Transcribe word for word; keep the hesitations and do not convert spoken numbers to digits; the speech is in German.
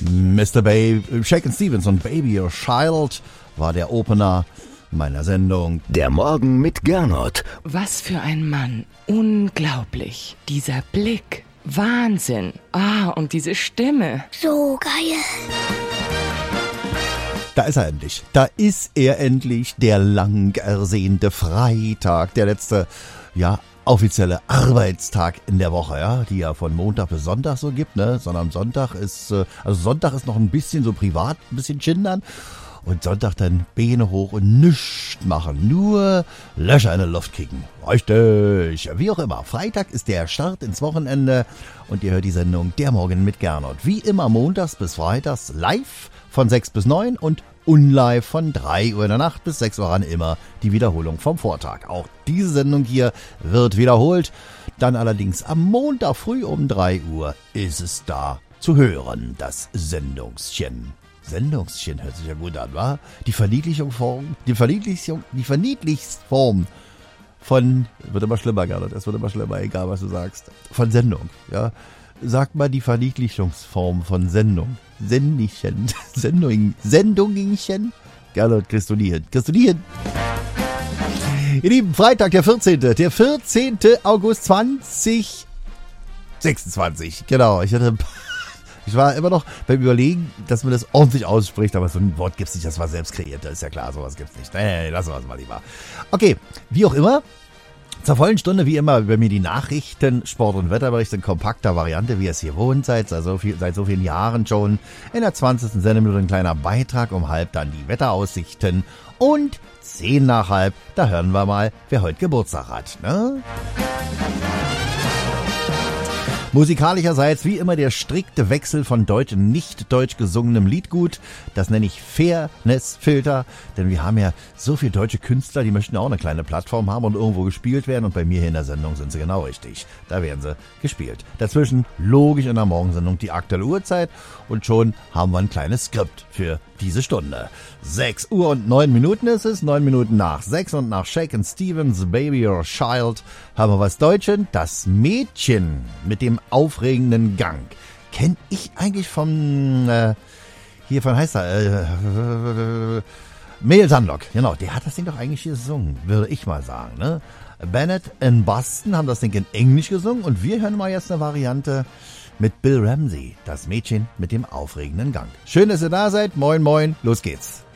Mister Baby, Shakin' Stevens und Baby Your Child war der Opener meiner Sendung. Der Morgen mit Gernot. Was für ein Mann. Unglaublich. Dieser Blick. Wahnsinn. Ah, und diese Stimme. So geil. Da ist er endlich. Da ist er endlich, der lang ersehnte Freitag, der letzte, ja, offizielle Arbeitstag in der Woche, ja, die ja von Montag bis Sonntag so gibt, ne, sondern Sonntag ist, also Sonntag ist noch ein bisschen so privat, ein bisschen chindern und Sonntag dann Beine hoch und nichts machen, nur Löcher in die Luft kicken. Richtig, wie auch immer. Freitag ist der Start ins Wochenende und ihr hört die Sendung Der Morgen mit Gernot. Wie immer montags bis freitags live von sechs bis neun und unlive von drei Uhr in der Nacht bis sechs Uhr ran, immer die Wiederholung vom Vortag. Auch diese Sendung hier wird wiederholt. Dann allerdings am Montag früh um drei Uhr ist es da zu hören, das Sendungschen. Sendungschen hört sich ja gut an, wa? Die Verniedlichung Form, die Verniedlichung, die Verniedlichungsform von, wird immer schlimmer, Gernot, es wird immer schlimmer, egal was du sagst, von Sendung, ja. Sag mal die Verniedlichungsform von Sendung. Sendlichen. Sendung. Sendungchen. Gernot, kriegst du nie hin. Kriegst du nie hin. Ihr Lieben, Freitag, der vierzehnte. Der vierzehnte August zwanzig sechsundzwanzig. Genau. Ich hatte, ich war immer noch beim Überlegen, dass man das ordentlich ausspricht, aber so ein Wort gibt's nicht, das war selbst kreiert. Das ist ja klar, sowas gibt's nicht. Nee, lassen wir es mal lieber. Okay, wie auch immer. Zur vollen Stunde wie immer über mir die Nachrichten, Sport- und Wetterberichte in kompakter Variante, wie es hier wohnt, seit so, viel, seit so vielen Jahren schon. In der zwanzigsten Sendeminute ein kleiner Beitrag, um halb dann die Wetteraussichten und zehn nach halb, da hören wir mal, wer heute Geburtstag hat, ne? Musikalischerseits wie immer der strikte Wechsel von deutsch und nicht deutsch gesungenem Liedgut. Das nenne ich Fairness-Filter, denn wir haben ja so viele deutsche Künstler, die möchten auch eine kleine Plattform haben und irgendwo gespielt werden. Und bei mir hier in der Sendung sind sie genau richtig. Da werden sie gespielt. Dazwischen logisch in der Morgensendung die aktuelle Uhrzeit und schon haben wir ein kleines Skript für diese Stunde. sechs Uhr und neun Minuten ist es, neun Minuten nach sechs und nach Shakin' Stevens, Baby Your Child, haben wir was Deutsches. Das Mädchen mit dem aufregenden Gang. Kenn ich eigentlich vom, äh, hier von heißt er, äh, Mel Sandlock, genau, der hat das Ding doch eigentlich hier gesungen, würde ich mal sagen, ne? Bennett in Boston haben das Ding in Englisch gesungen und wir hören mal jetzt eine Variante mit Bill Ramsey, das Mädchen mit dem aufregenden Gang. Schön, dass ihr da seid, moin moin, los geht's.